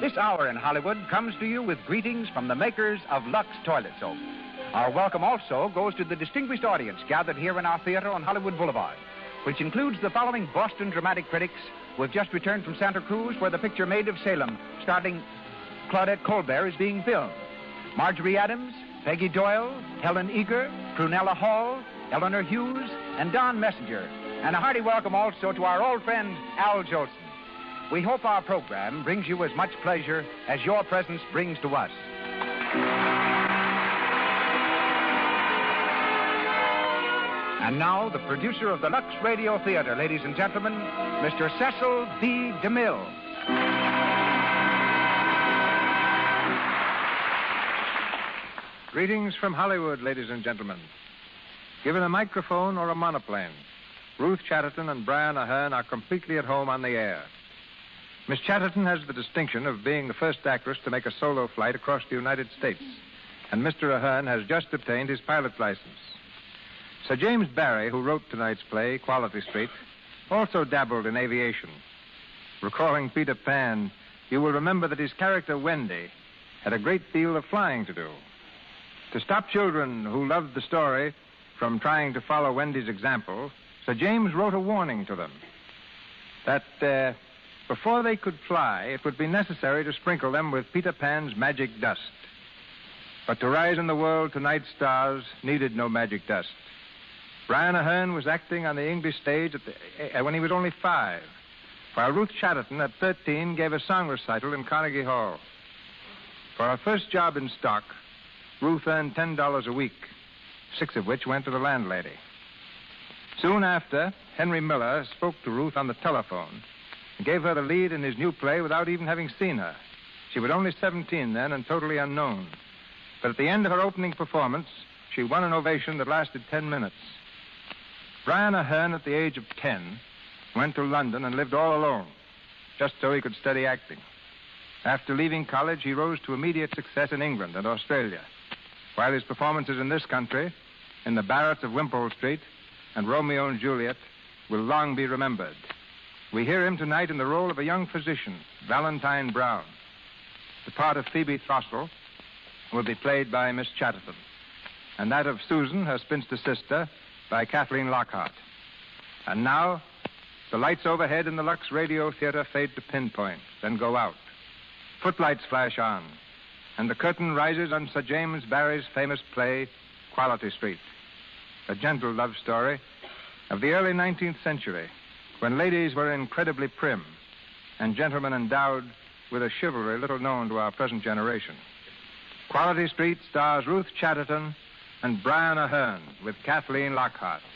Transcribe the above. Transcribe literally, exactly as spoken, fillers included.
This hour in Hollywood comes to you with greetings from the makers of Lux Toilet Soap. Our welcome also goes to the distinguished audience gathered here in our theater on Hollywood Boulevard, which includes the following Boston dramatic critics who have just returned from Santa Cruz, where the picture Maid of Salem, starring Claudette Colbert, is being filmed. Marjorie Adams, Peggy Doyle, Helen Eager, Prunella Hall, Eleanor Hughes, and Don Messenger. And a hearty welcome also to our old friend, Al Jolson. We hope our program brings you as much pleasure as your presence brings to us. And now, the producer of the Lux Radio Theater, ladies and gentlemen, Mister Cecil B. DeMille. Greetings from Hollywood, ladies and gentlemen. Given a microphone or a monoplane, Ruth Chatterton and Brian Aherne are completely at home on the air. Miss Chatterton has the distinction of being the first actress to make a solo flight across the United States, and Mister Aherne has just obtained his pilot's license. Sir James Barrie, who wrote tonight's play, Quality Street, also dabbled in aviation. Recalling Peter Pan, you will remember that his character, Wendy, had a great deal of flying to do. To stop children who loved the story from trying to follow Wendy's example, Sir James wrote a warning to them that uh, before they could fly, it would be necessary to sprinkle them with Peter Pan's magic dust. But to rise in the world to night stars needed no magic dust. Brian Aherne was acting on the English stage at the, uh, when he was only five, while Ruth Chatterton, at thirteen, gave a song recital in Carnegie Hall. For her first job in stock, Ruth earned ten dollars a week, six of which went to the landlady. Soon after, Henry Miller spoke to Ruth on the telephone and gave her the lead in his new play without even having seen her. She was only seventeen then and totally unknown. But at the end of her opening performance, she won an ovation that lasted ten minutes. Brian Aherne, at the age of ten, went to London and lived all alone, just so he could study acting. After leaving college, he rose to immediate success in England and Australia, while his performances in this country, in The Barretts of Wimpole Street and Romeo and Juliet, will long be remembered. We hear him tonight in the role of a young physician, Valentine Brown. The part of Phoebe Throssell will be played by Miss Chatterton, and that of Susan, her spinster sister, by Kathleen Lockhart. And now, the lights overhead in the Lux Radio Theater fade to pinpoint, then go out. Footlights flash on, and the curtain rises on Sir James Barrie's famous play, Quality Street, a gentle love story of the early nineteenth century, when ladies were incredibly prim and gentlemen endowed with a chivalry little known to our present generation. Quality Street stars Ruth Chatterton and Brian Aherne with Kathleen Lockhart.